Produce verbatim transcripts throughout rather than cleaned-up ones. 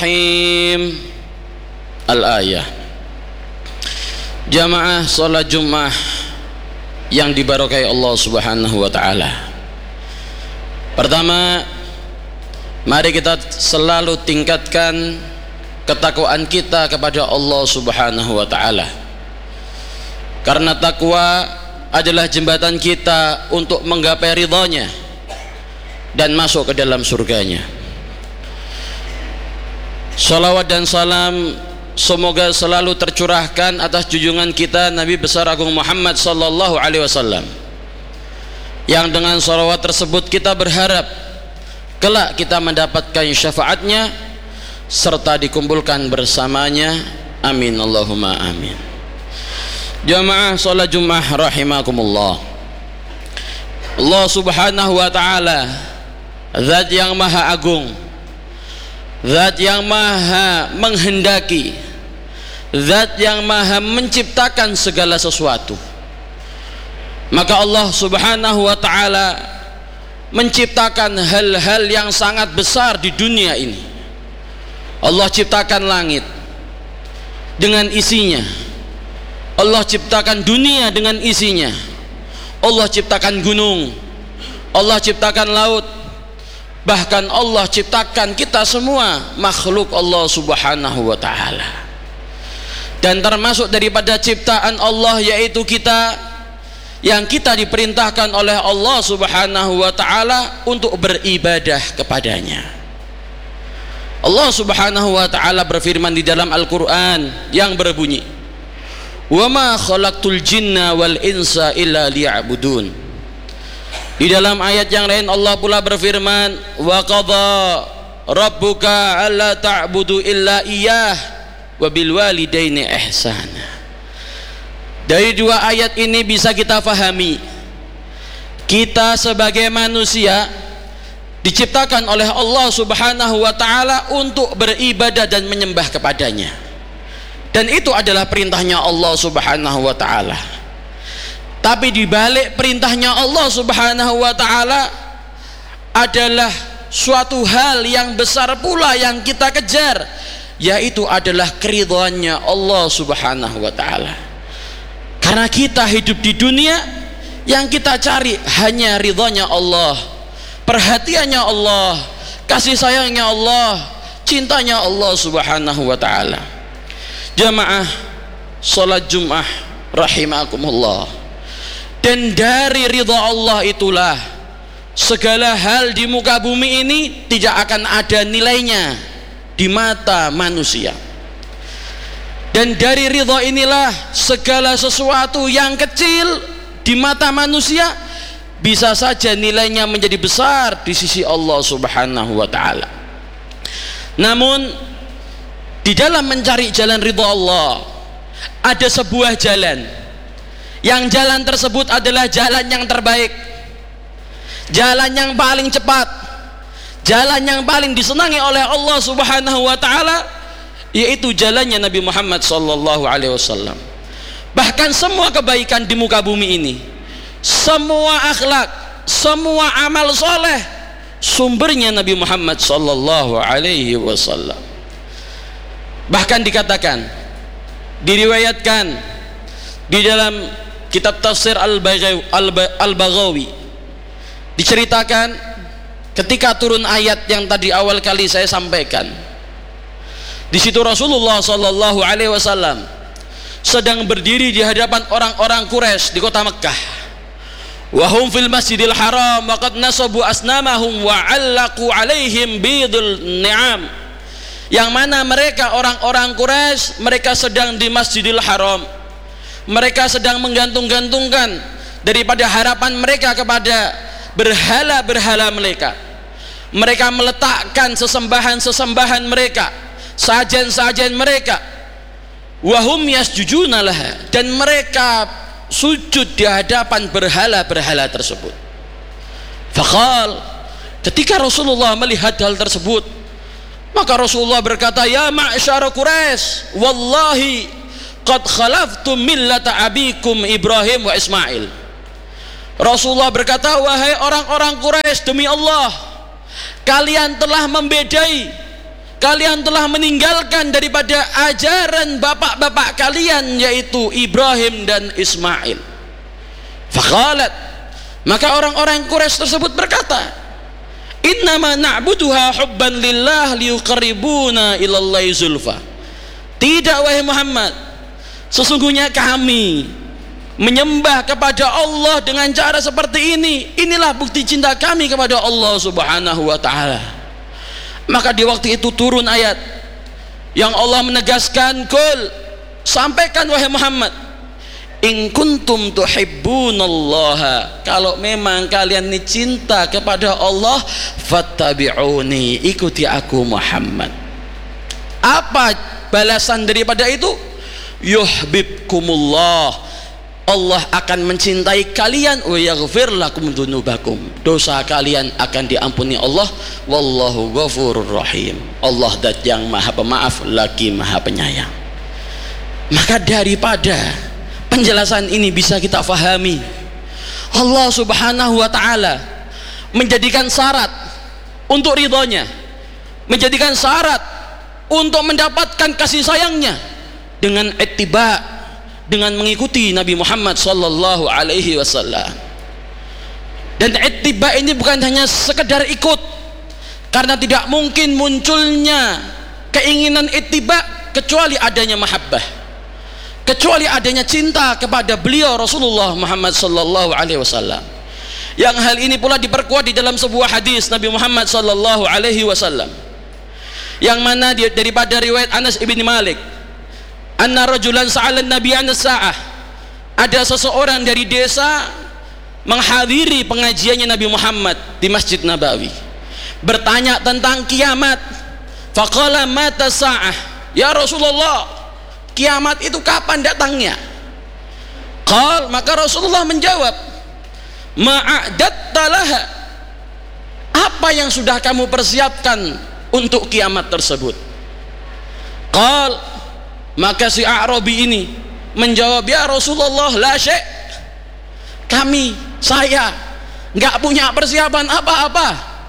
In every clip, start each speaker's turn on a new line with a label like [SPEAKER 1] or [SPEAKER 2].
[SPEAKER 1] Bismillahirrahmanirrahim. Al-ayah. Jamaah salat Jumat yang diberkahi Allah Subhanahu wa taala. Pertama, mari kita selalu tingkatkan ketakwaan kita kepada Allah Subhanahu wa taala. Karena takwa adalah jembatan kita untuk menggapai ridhanya dan masuk ke dalam surganya. Salawat dan salam semoga selalu tercurahkan atas junjungan kita Nabi besar Agung Muhammad sallallahu alaihi wasallam, yang dengan salawat tersebut kita berharap kelak kita mendapatkan syafaatnya serta dikumpulkan bersamanya. Amin Allahumma amin. Jamaah salat Jumat rahimakumullah. Allah Subhanahu wa taala Zat yang maha agung, Zat yang maha menghendaki, Zat yang maha menciptakan segala sesuatu. Maka Allah Subhanahu wa ta'ala menciptakan hal-hal yang sangat besar di dunia ini. Allah ciptakan langit dengan isinya, Allah ciptakan dunia dengan isinya, Allah ciptakan gunung, Allah ciptakan laut, bahkan Allah ciptakan kita semua makhluk Allah Subhanahu wa ta'ala. Dan termasuk daripada ciptaan Allah yaitu kita, yang kita diperintahkan oleh Allah Subhanahu wa ta'ala untuk beribadah kepadanya. Allah Subhanahu wa ta'ala berfirman di dalam Al-Quran yang berbunyi, wa ma khalaqtul jinna wal insa illa liya'budun. Di dalam ayat yang lain Allah pula berfirman, wa qadha rabbuka alla ta'budu illa iyyah wa bil walidaini ihsana. Dari dua ayat ini bisa kita fahami, kita sebagai manusia diciptakan oleh Allah Subhanahu wa ta'ala untuk beribadah dan menyembah kepadanya, dan itu adalah perintahnya Allah Subhanahu wa ta'ala. Tapi di balik perintahnya Allah Subhanahu wa ta'ala adalah suatu hal yang besar pula yang kita kejar, yaitu adalah keridhaannya Allah Subhanahu wa ta'ala. Karena kita hidup di dunia, yang kita cari hanya ridhanya Allah, perhatiannya Allah, kasih sayangnya Allah, cintanya Allah Subhanahu wa ta'ala. Jamaah salat Jumat rahimakumullah. Dan dari ridha Allah itulah segala hal di muka bumi ini tidak akan ada nilainya di mata manusia. Dan dari ridha inilah segala sesuatu yang kecil di mata manusia bisa saja nilainya menjadi besar di sisi Allah Subhanahu wa ta'ala. Namun di dalam mencari jalan ridha Allah ada sebuah jalan, yang jalan tersebut adalah jalan yang terbaik, jalan yang paling cepat, jalan yang paling disenangi oleh Allah Subhanahu wa ta'ala, yaitu jalannya Nabi Muhammad sallallahu alaihi wasallam. Bahkan semua kebaikan di muka bumi ini, semua akhlak, semua amal soleh, sumbernya Nabi Muhammad sallallahu alaihi wasallam. Bahkan dikatakan, diriwayatkan di dalam kitab tafsir Al-Baghawi, diceritakan ketika turun ayat yang tadi awal kali saya sampaikan, di situ Rasulullah sallallahu alaihi wasallam sedang berdiri di hadapan orang-orang Quraisy di kota Mekkah. Wa hum fil Masjidil Haram wa qad nasabu asnamahum wa 'allaqu 'alaihim bidul ni'am. Yang mana mereka orang-orang Quraisy, mereka sedang di Masjidil Haram, mereka sedang menggantung-gantungkan daripada harapan mereka kepada berhala-berhala mereka. Mereka meletakkan sesembahan-sesembahan mereka, sajian-sajian mereka, wahum yasjuduna laha, dan mereka sujud di hadapan berhala-berhala tersebut. Faqal, ketika Rasulullah melihat hal tersebut, maka Rasulullah berkata, ya ma'syara Quraisy, wallahi qad khalaftum millata abikum Ibrahim wa Ismail. Rasulullah berkata, wahai orang-orang Quraisy, demi Allah, kalian telah membedai kalian telah meninggalkan daripada ajaran bapak-bapak kalian, yaitu Ibrahim dan Ismail. Faqalat, maka orang-orang Quraisy tersebut berkata, innama na'buduha hubban lillah liyuqarribuna ilallahi zulfa. Tidak wahai Muhammad, sesungguhnya kami menyembah kepada Allah dengan cara seperti ini. Inilah bukti cinta kami kepada Allah subhanahu wa ta'ala. Maka di waktu itu turun ayat yang Allah menegaskan, kul, sampaikan wahai Muhammad, in kuntum tuhibbunallaha, kalau memang kalian ini cinta kepada Allah, fattabi'uni, ikuti aku Muhammad. Apa balasan daripada itu? Yuhibbukumullah, Allah akan mencintai kalian, wa yaghfir lakum dzunubakum, dosa kalian akan diampuni Allah, wallahu ghafurur rahim, Allah dat yang maha pemaaf lagi maha penyayang. Maka daripada penjelasan ini bisa kita fahami, Allah subhanahu wa ta'ala menjadikan syarat untuk ridhonya, menjadikan syarat untuk mendapatkan kasih sayangnya dengan ittiba, dengan mengikuti Nabi Muhammad sallallahu alaihi wasallam. Dan ittiba ini bukan hanya sekedar ikut, karena tidak mungkin munculnya keinginan ittiba kecuali adanya mahabbah, kecuali adanya cinta kepada beliau Rasulullah Muhammad sallallahu alaihi wasallam. Yang hal ini pula diperkuat di dalam sebuah hadis Nabi Muhammad sallallahu alaihi wasallam, yang mana daripada riwayat Anas ibn Malik, anna rajulan sa'alan nabi an sa'ah, ada seseorang dari desa menghadiri pengajiannya Nabi Muhammad di Masjid Nabawi, bertanya tentang kiamat. Faqala mata sa'ah, ya Rasulullah, kiamat itu kapan datangnya? Qal, maka Rasulullah menjawab, ma'adatta laha, apa yang sudah kamu persiapkan untuk kiamat tersebut? Qal, maka si A'rabi ini menjawab, ya Rasulullah, la syai', kami, saya nggak punya persiapan apa-apa,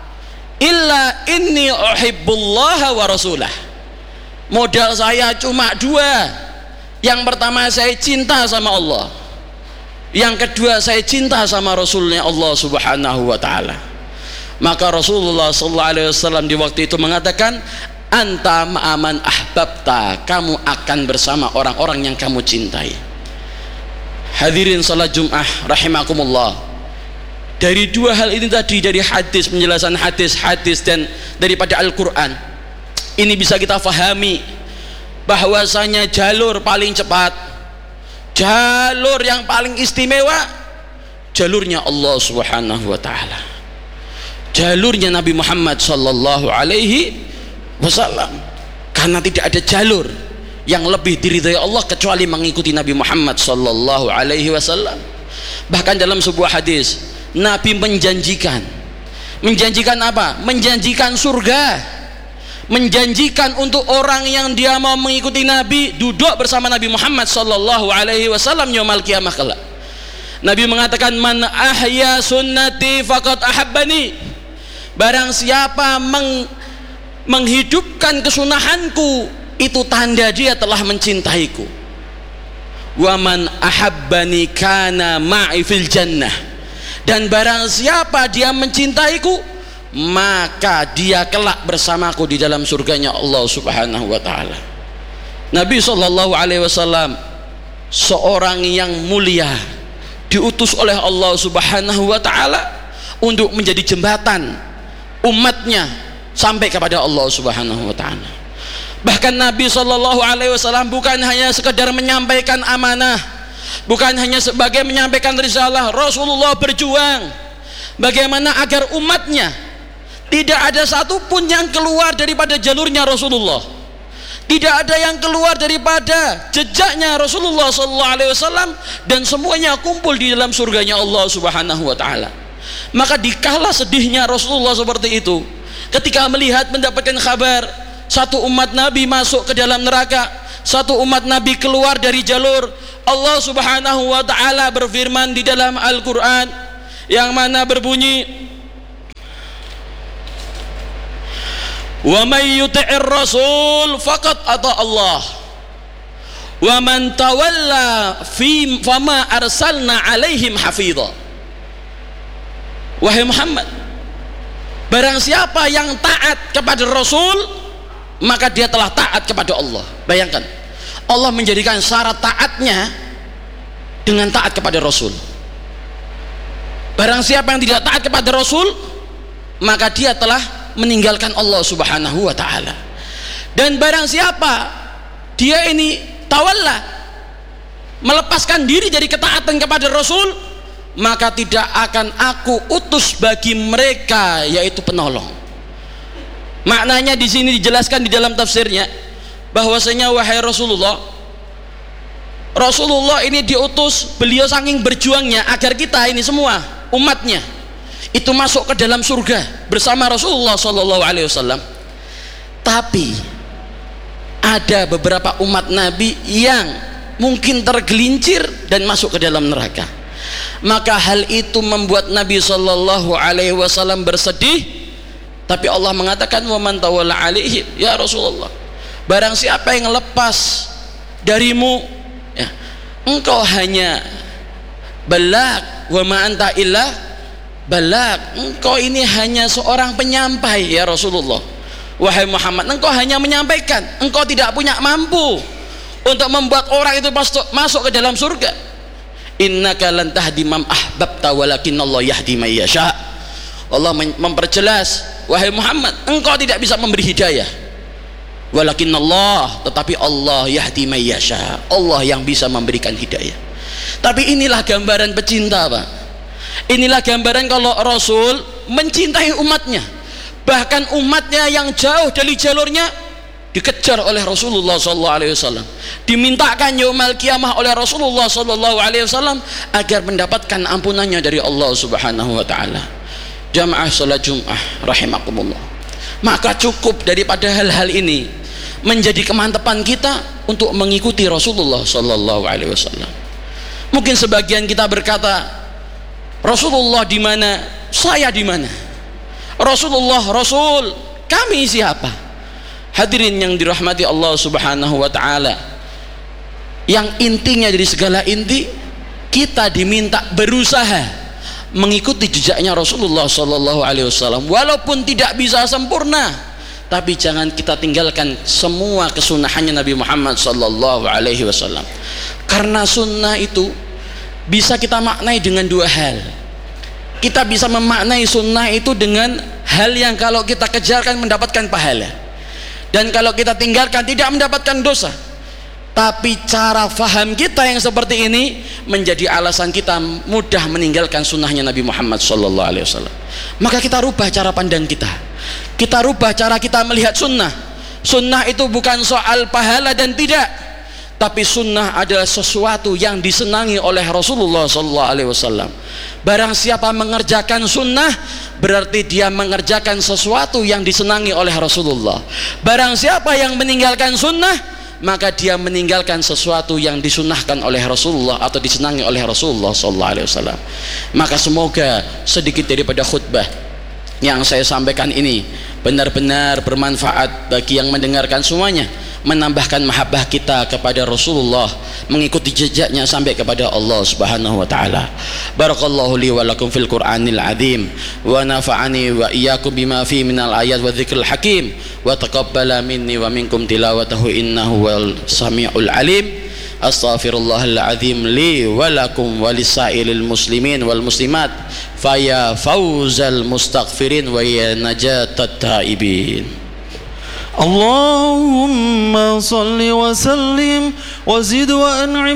[SPEAKER 1] illa inni uhibbullaha wa rasulah, modal saya cuma dua. Yang pertama, saya cinta sama Allah, yang kedua, saya cinta sama Rasulnya Allah subhanahu wa ta'ala. Maka Rasulullah sallallahu alaihi wasallam di waktu itu mengatakan, anta ma'aman ahbabta, kamu akan bersama orang-orang yang kamu cintai. Hadirin salat Jum'ah rahimakumullah, dari dua hal ini tadi, dari hadis, penjelasan hadis-hadis dan daripada Al-Quran, ini bisa kita fahami bahwasanya jalur paling cepat, jalur yang paling istimewa, jalurnya Allah subhanahu wa ta'ala, jalurnya Nabi Muhammad sallallahu alaihi wasallam. Karena tidak ada jalur yang lebih diridhai Allah kecuali mengikuti Nabi Muhammad sallallahu alaihi wasallam. Bahkan dalam sebuah hadis Nabi menjanjikan, menjanjikan apa? Menjanjikan surga, menjanjikan untuk orang yang dia mau mengikuti Nabi duduk bersama Nabi Muhammad sallallahu alaihi wasallam yaumul qiyamah kelak. Nabi mengatakan, man ahya sunnati faqad ahabbani, barang siapa meng menghidupkan kesunahanku, itu tanda dia telah mencintaiku. Wa man ahabbani kana ma'i fil jannah, dan barang siapa dia mencintaiku, maka dia kelak bersamaku di dalam surganya Allah subhanahu wa ta'ala. Nabi sallallahu alaihi wasallam seorang yang mulia, diutus oleh Allah subhanahu wa ta'ala untuk menjadi jembatan umatnya sampai kepada Allah subhanahu wa ta'ala. Bahkan Nabi sallallahu alaihi wasallam bukan hanya sekedar menyampaikan amanah, bukan hanya sebagai menyampaikan risalah. Rasulullah berjuang bagaimana agar umatnya tidak ada satupun yang keluar daripada jalurnya Rasulullah, tidak ada yang keluar daripada jejaknya Rasulullah sallallahu alaihi wasallam, dan semuanya kumpul di dalam surganya Allah subhanahu wa ta'ala. Maka dikala sedihnya Rasulullah seperti itu, ketika melihat mendapatkan kabar satu umat Nabi masuk ke dalam neraka, satu umat Nabi keluar dari jalur, Allah subhanahu wa ta'ala berfirman di dalam Al-Quran yang mana berbunyi, wa may yuti'ir rasul faqad ata Allah wa man tawalla fi fama arsalna alaihim hafidha. Wahai Muhammad, barang siapa yang taat kepada Rasul, maka dia telah taat kepada Allah. Bayangkan, Allah menjadikan syarat taatnya dengan taat kepada Rasul. Barang siapa yang tidak taat kepada Rasul, maka dia telah meninggalkan Allah subhanahu wa ta'ala. Dan barang siapa dia ini tawalla, melepaskan diri dari ketaatan kepada Rasul, maka tidak akan aku utus bagi mereka yaitu penolong. Maknanya di sini dijelaskan di dalam tafsirnya bahwasanya wahai Rasulullah, Rasulullah ini diutus, beliau saking berjuangnya agar kita ini semua umatnya itu masuk ke dalam surga bersama Rasulullah sallallahu alaihi wasallam. Tapi ada beberapa umat Nabi yang mungkin tergelincir dan masuk ke dalam neraka. Maka hal itu membuat Nabi sallallahu alaihi wasallam bersedih. Tapi Allah mengatakan wa man tawalla alaihi, ya Rasulullah, barang siapa yang lepas darimu, ya, engkau hanya balag wa ma anta illa balag, engkau ini hanya seorang penyampai ya Rasulullah. Wahai Muhammad, engkau hanya menyampaikan, engkau tidak punya mampu untuk membuat orang itu masuk, masuk ke dalam surga. Innaka lan tahdi man ahbabta walakinallahu yahdi man yasha. Allah memperjelas, wahai Muhammad, engkau tidak bisa memberi hidayah, walakinallah, tetapi Allah yahdi man yasha, Allah yang bisa memberikan hidayah. Tapi inilah gambaran pecinta, Pak. Inilah gambaran kalau Rasul mencintai umatnya, bahkan umatnya yang jauh dari jalurnya dikejar oleh Rasulullah sallallahu alaihi wasallam, dimintakan yaumul qiyamah oleh Rasulullah sallallahu alaihi wasallam agar mendapatkan ampunannya dari Allah subhanahu wa ta'ala. Jamaah salat Jumat rahimakumullah, maka cukup daripada hal-hal ini menjadi kemantapan kita untuk mengikuti Rasulullah sallallahu alaihi wasallam. Mungkin sebagian kita berkata, Rasulullah di mana, saya di mana? Rasulullah Rasul, kami siapa? Hadirin yang dirahmati Allah subhanahu wa ta'ala, yang intinya dari segala inti, kita diminta berusaha mengikuti jejaknya Rasulullah sallallahu alaihi wasallam, walaupun tidak bisa sempurna, tapi jangan kita tinggalkan semua kesunahannya Nabi Muhammad sallallahu alaihi wasallam. Karena sunnah itu bisa kita maknai dengan dua hal. Kita bisa memaknai sunnah itu dengan hal yang kalau kita kejarkan mendapatkan pahala, dan kalau kita tinggalkan tidak mendapatkan dosa. Tapi cara faham kita yang seperti ini menjadi alasan kita mudah meninggalkan sunnahnya Nabi Muhammad sallallahu alaihi wasallam. Maka kita rubah cara pandang kita, kita rubah cara kita melihat sunnah. Sunnah itu bukan soal pahala dan tidak, tapi sunnah adalah sesuatu yang disenangi oleh Rasulullah sallallahu alaihi wasallam. Barang siapa mengerjakan sunnah, berarti dia mengerjakan sesuatu yang disenangi oleh Rasulullah. Barang siapa yang meninggalkan sunnah, maka dia meninggalkan sesuatu yang disunahkan oleh Rasulullah atau disenangi oleh Rasulullah sallallahu alaihi wasallam. Maka semoga sedikit daripada khutbah yang saya sampaikan ini benar-benar bermanfaat bagi yang mendengarkan semuanya, menambahkan mahabbah kita kepada Rasulullah, mengikuti jejaknya sampai kepada Allah subhanahu wa ta'ala. Barakallahu li wa lakum fil Qur'anil azim, wa nafa'ani wa iyyakum bima fi minal ayat wa dzikril hakim, wa taqabbala minni wa minkum tilawatahu innahu wal sami'ul alim. Astaghfirullahal azim li wa lakum wa lisairil muslimin wal muslimat, faya fauzal mustaghfirin wa ya najatat taibin.
[SPEAKER 2] Allahumma salli wa sallim wa zid wa an'im